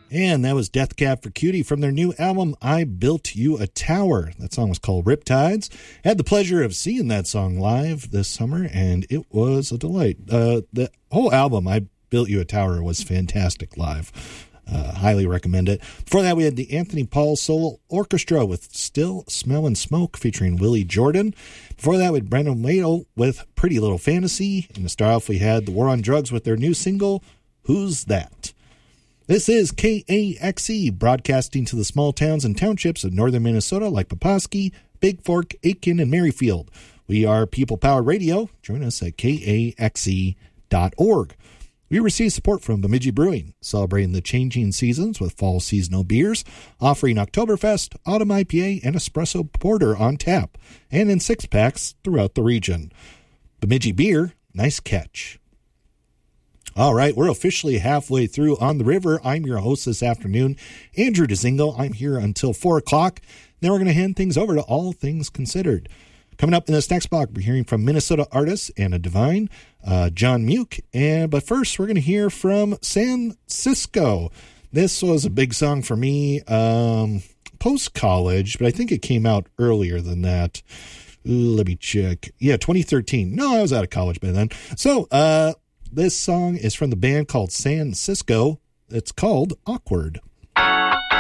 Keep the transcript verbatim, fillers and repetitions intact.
And that was Death Cab for Cutie from their new album, I Built You a Tower. That song was called Riptides. Had the pleasure of seeing that song live this summer, and it was a delight. Uh, the whole album, I Built You a Tower, was fantastic live. Uh, highly recommend it. Before that, we had the Anthony Paul Solo Orchestra with Still Smellin' Smoke featuring Willie Jordan. Before that, we had Brendan Wadle with Pretty Little Fantasy. And to start off, we had the War on Drugs with their new single, Who's That? This is K A X E, broadcasting to the small towns and townships of northern Minnesota like Poposky, Big Fork, Aitkin, and Merrifield. We are People Power Radio. Join us at K A X E dot org. We receive support from Bemidji Brewing, celebrating the changing seasons with fall seasonal beers, offering Oktoberfest, Autumn I P A, and Espresso Porter on tap, and in six-packs throughout the region. Bemidji Beer, nice catch. All right, we're officially halfway through On the River. I'm your host this afternoon, Andrew Dzingel. I'm here until four o'clock. Then we're going to hand things over to All Things Considered. Coming up in this next block, we're hearing from Minnesota artist Anna Devine, uh, John Muke. And, but first, we're going to hear from San Cisco. This was a big song for me um, post-college, but I think it came out earlier than that. Ooh, let me check. Yeah, twenty thirteen. No, I was out of college by then. So, uh... this song is from the band called San Cisco. It's called Awkward.